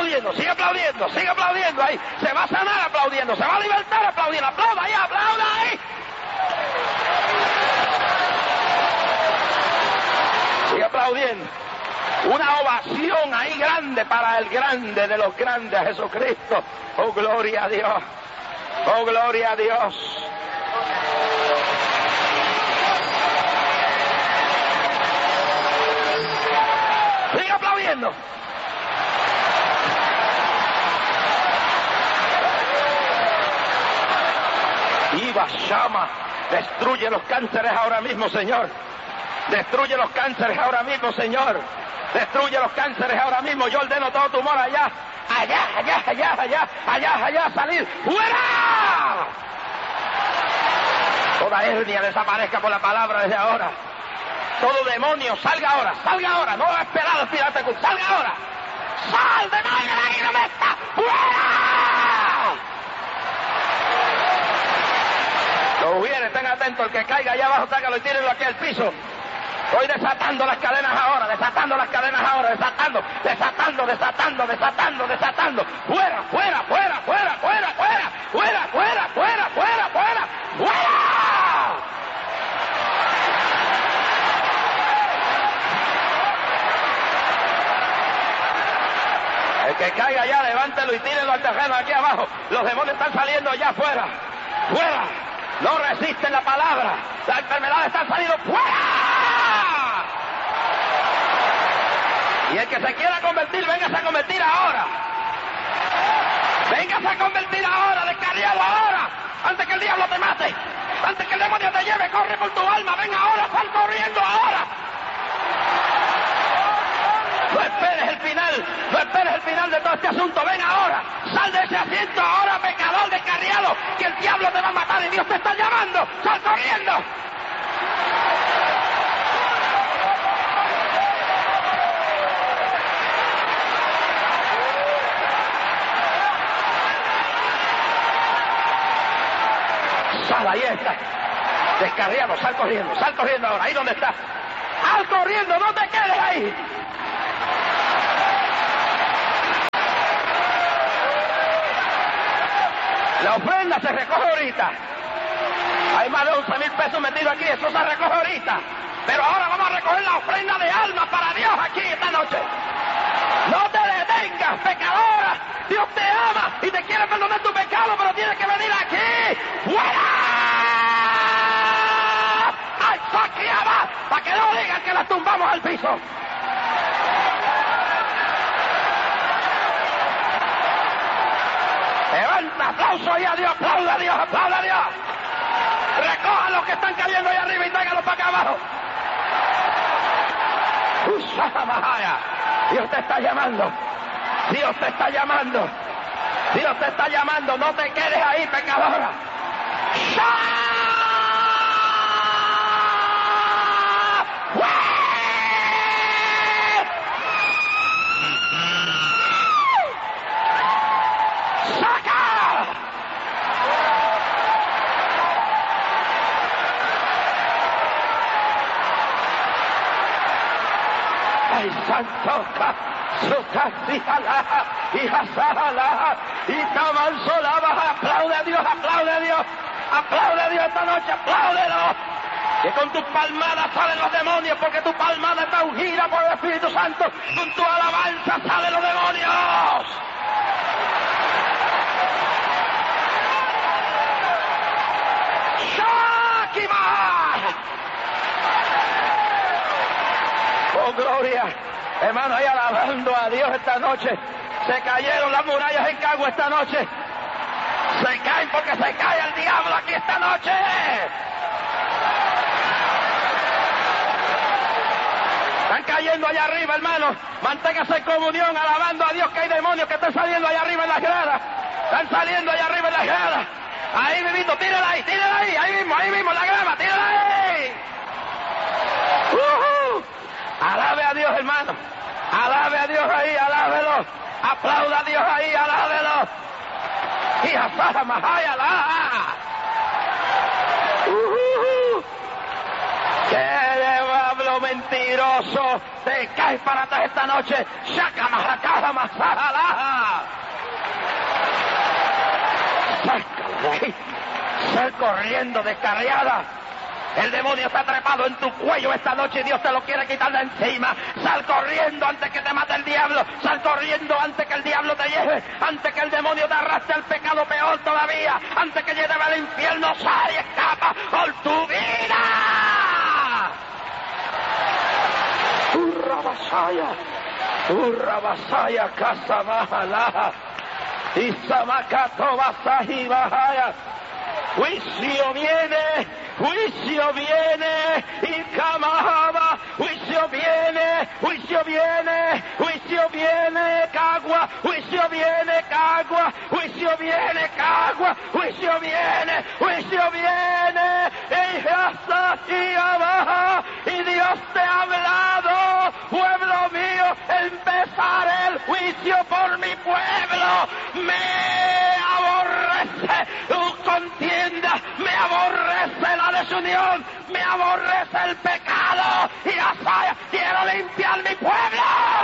aplaudiendo, sigue aplaudiendo, sigue aplaudiendo ahí. Se va a sanar aplaudiendo, se va a libertar aplaudiendo. Aplauda ahí, aplauda ahí. Sigue aplaudiendo. Una ovación ahí grande para el grande de los grandes, Jesucristo. Oh, gloria a Dios. Oh, gloria a Dios. Sigue aplaudiendo. Iba Shama, destruye los cánceres ahora mismo, Señor. Destruye los cánceres ahora mismo, Señor. Destruye los cánceres ahora mismo. Yo ordeno todo tumor allá. Allá, salir. ¡Fuera! Toda hernia desaparezca por la palabra desde ahora. Todo demonio, salga ahora. No va a esperar al final, salga ahora. ¡Sal, demonio, ahí no me está! ¡Fuera! Los viene, estén atentos, el que caiga allá abajo, sácalo y tírenlo aquí al piso. Estoy desatando las cadenas ahora, desatando. ¡Fuera! El que caiga allá, levántelo y tírenlo al terreno aquí abajo. Los demonios están saliendo allá afuera. ¡Fuera! No resisten la palabra. La enfermedad está saliendo. ¡Fuera! Y el que se quiera convertir, véngase a convertir ahora. Descarriado ahora. Antes que el diablo te mate. Antes que el demonio te lleve, corre por tu alma. Ven ahora, sal corriendo ahora. No esperes el final de todo este asunto. Ven ahora, sal de ese asiento ahora, pecador descarriado, que el diablo te va a matar y Dios te está llamando. Sal corriendo. Sal, ahí está. Descarriado, sal corriendo ahora, ahí donde está. Sal corriendo, no te quedes ahí. La ofrenda se recoge ahorita. Hay más de 11,000 pesos metidos aquí, eso se recoge ahorita. Pero ahora vamos a recoger la ofrenda de alma para Dios aquí esta noche. No te detengas, pecadora. Dios te ama y te quiere perdonar tu pecado, pero tienes que venir aquí. ¡Fuera! ¡Ay, saqueaba! Para que no digan que la tumbamos al piso. Levanta, aplauso ahí a Dios, aplauda a Dios, aplauda a Dios. Recoja los que están cayendo ahí arriba y tráiganlos para acá abajo. Dios te está llamando. Dios te está llamando. Dios te está llamando. No te quedes ahí, pecadora. Santoka, Sukasijala, y Hazala, y Tamansolaba. Aplaude a Dios, aplaude a Dios, aplaude a Dios esta noche, apláudelo. Que con tus palmadas salen los demonios, porque tu palmada está ungida por el Espíritu Santo. Con tu alabanza salen los demonios. Shakima. Oh, gloria. Hermano, ahí alabando a Dios esta noche. Se cayeron las murallas en Cagua esta noche. Se caen porque se cae el diablo aquí esta noche. Están cayendo allá arriba, hermano. Manténgase en comunión, alabando a Dios, que hay demonios que están saliendo allá arriba en las gradas. Están saliendo allá arriba en las gradas. Ahí mismo, tírala ahí, ahí mismo, en la grama, tírala ahí. Alabe a Dios, hermano. Alabe a Dios ahí, alábelo. Aplauda a Dios ahí, alábelo. Y Hazara Mahaya la. Que le va a ¡Oh, mentiroso! ¡Te caes para atrás esta noche! ¡Shakamajacaja masajalaja! ¡Sácala de ahí! ¡Sal corriendo, descarriada! El demonio está atrapado en tu cuello esta noche y Dios te lo quiere quitar de encima. Sal corriendo antes que te mate el diablo. Sal corriendo antes que el diablo te lleve. Antes que el demonio te arrastre al pecado, peor todavía. Antes que lleve al infierno, sal y escapa por tu vida. Urra basaya, casa majalaja. Isamakato basaji bahaya. Juicio viene, y Kamahaba, juicio viene, Cagua, juicio viene, Cagua, juicio viene, y abajo, y Dios te ha hablado, pueblo mío, empezaré el juicio por mi pueblo, me aborrece tu contienda, me aborrece la desunión, me aborrece el pecado, y Asaya, quiero limpiar mi pueblo.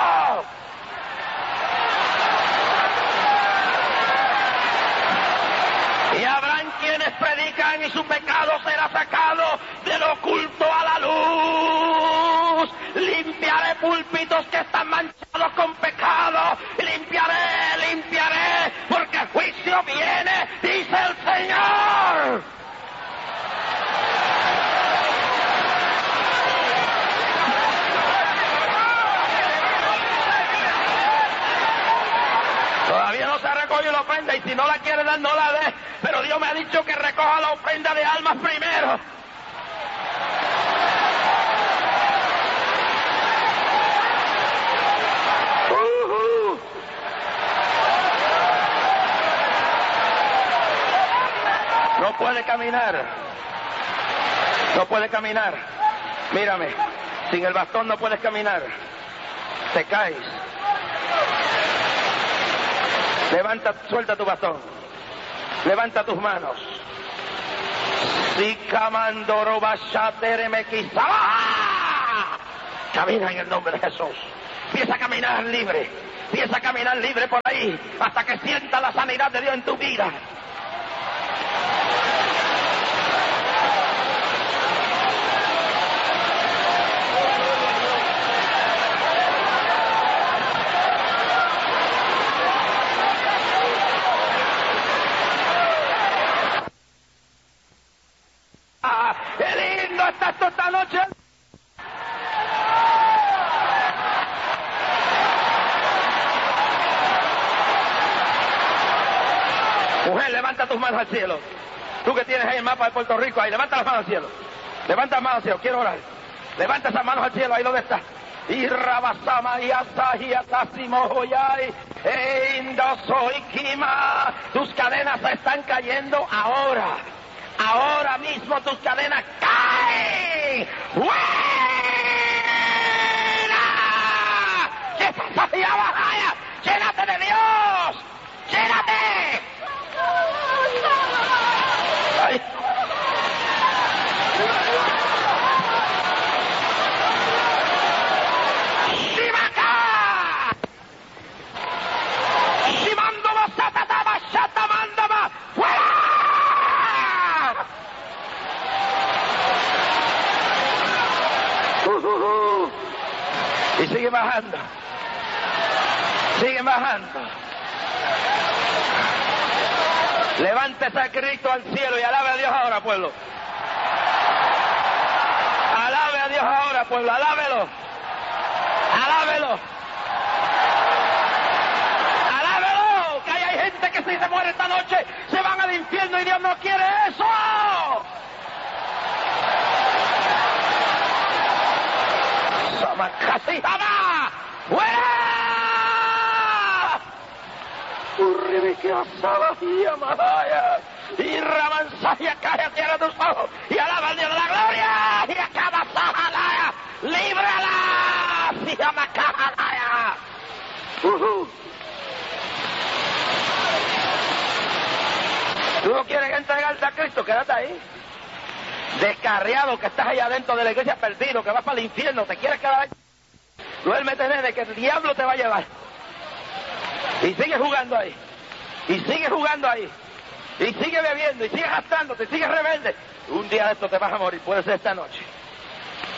Y habrán quienes predican y su pecado será sacado del oculto a la luz. Limpiaré púlpitos que están manchados con pecado. Limpiaré, porque el juicio viene, dice el Señor. Todavía no se recogió la ofrenda y si no la quiere dar, no la dé. Pero Dios me ha dicho que recoja la ofrenda de almas primero. No puede caminar. No puede caminar. Mírame. Sin el bastón no puedes caminar. Te caes. Levanta, suelta tu bastón. Levanta tus manos. Camina en el nombre de Jesús. Empieza a caminar libre. Empieza a caminar libre por ahí hasta que sienta la sanidad de Dios en tu vida. ¡Qué lindo está esto esta noche! Mujer, levanta tus manos al cielo. Tú que tienes ahí el mapa de Puerto Rico, ahí, levanta las manos al cielo. Levanta las manos al cielo, quiero orar. Levanta esas manos al cielo, ahí donde está. Y rabasama y asaji atasimojoyai. Indosoikima. Tus cadenas se están cayendo ahora. Ahora mismo tus cadenas caen. ¡Fuera! ¡Qué fantasía bajaya! ¡Llénate de Dios! ¡Llénate! ¡Ay! ¡Shimaka! ¡Shimando basatata bashata mandama! ¡Fuera! Y sigue bajando. Sigue bajando. Levántese a Cristo al cielo y alabe a Dios ahora, pueblo. Alabe a Dios ahora, pueblo. Alábelo. Alábelo. Alábelo. Que hay gente que si se muere esta noche se van al infierno y Dios no quiere eso. ¡Samakasihama! ¡Fuera! ¡Urribique asaba y amahaya! ¡Y ramanzaya cae a tierra tus ojos! ¡Y alaba al Dios de la gloria! ¡Y acaba sahalaya! ¡Líbrala! ¡Sihamacahalaya! ¿Tú no quieres entregarte a Cristo? Quédate ahí. Descarriado que estás allá adentro de la iglesia perdido, que vas para el infierno, te quieres quedar ahí. Duérmete, nene, que el diablo te va a llevar. Y sigue jugando ahí. Y sigue jugando ahí. Y sigue bebiendo, y sigue gastándote, y sigue rebelde. Un día de esto te vas a morir, puede ser esta noche.